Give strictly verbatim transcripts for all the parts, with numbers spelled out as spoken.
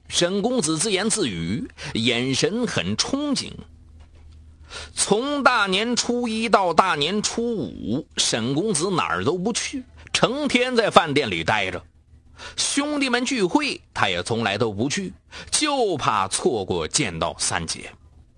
沈公子自言自语，眼神很憧憬。从大年初一到大年初五，沈公子哪儿都不去，成天在饭店里待着。兄弟们聚会他也从来都不去，就怕错过见到三姐。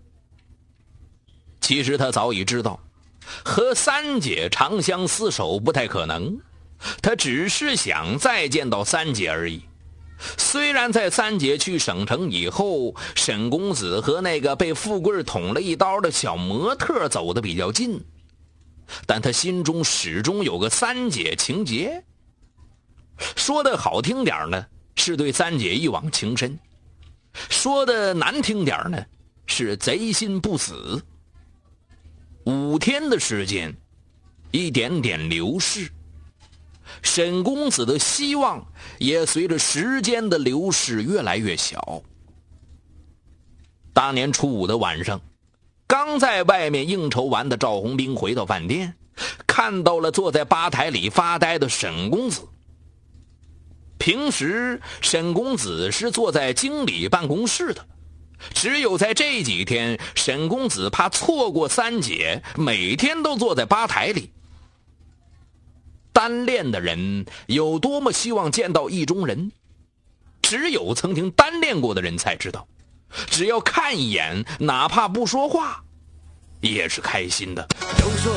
其实他早已知道和三姐长相厮守不太可能，他只是想再见到三姐而已。虽然在三姐去省城以后，沈公子和那个被富贵捅了一刀的小模特走得比较近，但他心中始终有个三姐情结。说的好听点呢，是对三姐一往情深；说的难听点呢，是贼心不死。五天的时间，一点点流逝，沈公子的希望也随着时间的流逝越来越小。大年初五的晚上，刚在外面应酬完的赵红兵回到饭店，看到了坐在吧台里发呆的沈公子。平时沈公子是坐在经理办公室的，只有在这几天，沈公子怕错过三姐，每天都坐在吧台里。单恋的人有多么希望见到意中人，只有曾经单恋过的人才知道，只要看一眼，哪怕不说话，也是开心的。 都说